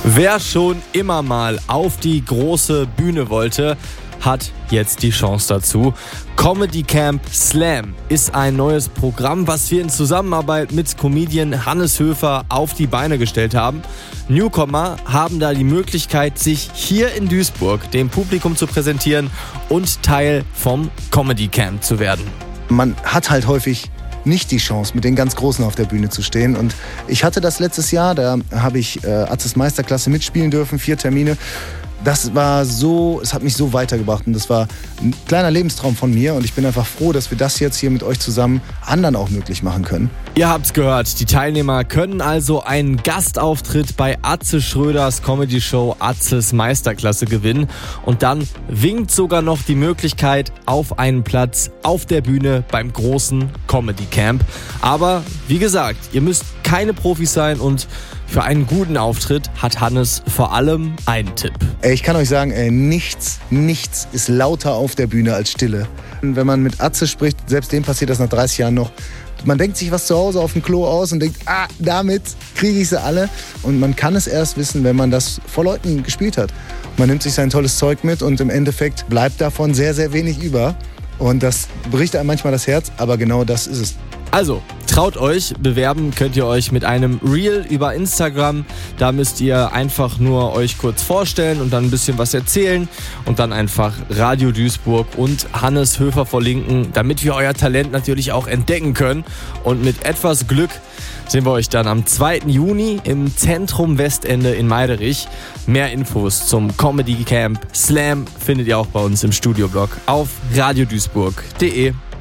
Wer schon immer mal auf die große Bühne wollte, hat jetzt die Chance dazu. Comedy Camp Slam ist ein neues Programm, was wir in Zusammenarbeit mit Comedian Hannes Höfer auf die Beine gestellt haben. Newcomer haben da die Möglichkeit, sich hier in Duisburg dem Publikum zu präsentieren und Teil vom Comedy Camp zu werden. Man hat halt häufig nicht die Chance, mit den ganz Großen auf der Bühne zu stehen. Und ich hatte das letztes Jahr, da habe ich Atzes Meisterklasse mitspielen dürfen, 4 Termine. Das war so, es hat mich so weitergebracht und das war ein kleiner Lebenstraum von mir und ich bin einfach froh, dass wir das jetzt hier mit euch zusammen anderen auch möglich machen können. Ihr habt's gehört, die Teilnehmer können also einen Gastauftritt bei Atze Schröders Comedy-Show Atzes Meisterklasse gewinnen und dann winkt sogar noch die Möglichkeit auf einen Platz auf der Bühne beim großen Comedy Camp. Aber wie gesagt, ihr müsst keine Profis sein und für einen guten Auftritt hat Hannes vor allem einen Tipp. Ich kann euch sagen, nichts ist lauter auf der Bühne als Stille. Wenn man mit Atze spricht, selbst dem passiert das nach 30 Jahren noch. Man denkt sich was zu Hause auf dem Klo aus und denkt, damit kriege ich sie alle. Und man kann es erst wissen, wenn man das vor Leuten gespielt hat. Man nimmt sich sein tolles Zeug mit und im Endeffekt bleibt davon sehr, sehr wenig über. Und das bricht einem manchmal das Herz, aber genau das ist es. Also, traut euch, bewerben könnt ihr euch mit einem Reel über Instagram. Da müsst ihr einfach nur euch kurz vorstellen und dann ein bisschen was erzählen und dann einfach Radio Duisburg und Hannes Höfer verlinken, damit wir euer Talent natürlich auch entdecken können. Und mit etwas Glück sehen wir euch dann am 2. Juni im Zentrum Westende in Meiderich. Mehr Infos zum Comedy Camp Slam findet ihr auch bei uns im Studioblog auf radioduisburg.de.